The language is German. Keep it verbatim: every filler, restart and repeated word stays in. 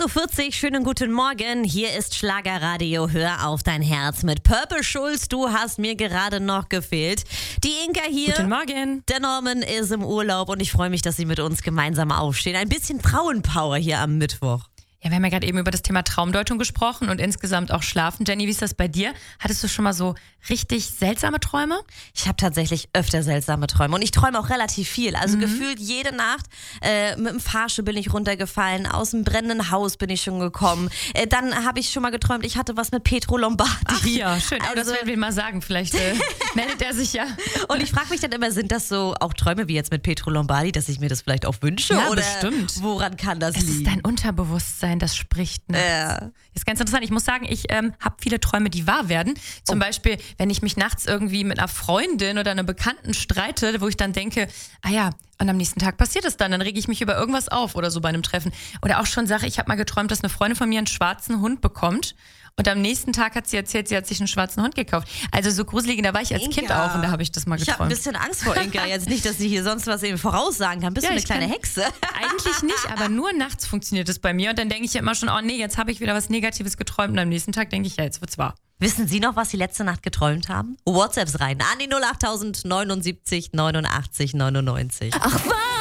acht Uhr vierzig, schönen guten Morgen. Hier ist Schlagerradio. Hör auf dein Herz mit Purple Schulz. Du hast mir gerade noch gefehlt. Die Inka hier. Guten Morgen. Der Norman ist im Urlaub und ich freue mich, dass Sie mit uns gemeinsam aufstehen. Ein bisschen Frauenpower hier am Mittwoch. Ja, wir haben ja gerade eben über das Thema Traumdeutung gesprochen und insgesamt auch Schlafen. Jenny, wie ist das bei dir? Hattest du schon mal so richtig seltsame Träume? Ich habe tatsächlich öfter seltsame Träume und ich träume auch relativ viel. Also Mhm. gefühlt jede Nacht äh, mit dem Fahrstuhl bin ich runtergefallen, aus dem brennenden Haus bin ich schon gekommen. Äh, dann habe ich schon mal geträumt, ich hatte was mit Pietro Lombardi. Ach ja, schön. Aber Also- das werden wir mal sagen. Vielleicht äh, meldet er sich ja. Und ich frage mich dann immer, sind das so auch Träume wie jetzt mit Pietro Lombardi, dass ich mir das vielleicht auch wünsche? Ja, oder bestimmt. Woran kann das Es liegen? ist dein Unterbewusstsein, das spricht. Ne? Ja. Ist ganz interessant. Ich muss sagen, ich ähm, habe viele Träume, die wahr werden. Zum Oh. Beispiel, wenn ich mich nachts irgendwie mit einer Freundin oder einer Bekannten streite, wo ich dann denke, ah ja, und am nächsten Tag passiert es dann, dann rege ich mich über irgendwas auf oder so bei einem Treffen. Oder auch schon Sache, ich habe mal geträumt, dass eine Freundin von mir einen schwarzen Hund bekommt. Und am nächsten Tag hat sie erzählt, sie hat sich einen schwarzen Hund gekauft. Also so gruselig, da war ich als Inka. Kind auch und da habe ich das mal Ich habe ein geträumt. bisschen Angst vor Inka. Jetzt nicht, dass sie hier sonst was eben voraussagen kann. Bist Ja, du eine ich kleine kann- Hexe? Eigentlich nicht, aber nur nachts funktioniert es bei mir. Und dann denke ich ja immer schon, oh nee, jetzt habe ich wieder was Negatives geträumt. Und am nächsten Tag denke ich, ja, jetzt wird's wahr. Wissen Sie noch, was Sie letzte Nacht geträumt haben? WhatsApps rein an die null acht neunundsiebzig neunundachtzig neunundneunzig. Ach was?